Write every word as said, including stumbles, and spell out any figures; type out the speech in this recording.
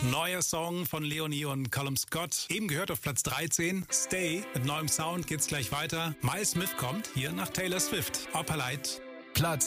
Neuer Song von Leonie und Callum Scott. Eben gehört auf Platz dreizehn. Stay. Mit neuem Sound geht's gleich weiter. Miles Smith kommt hier nach Taylor Swift. Upper Light. Platz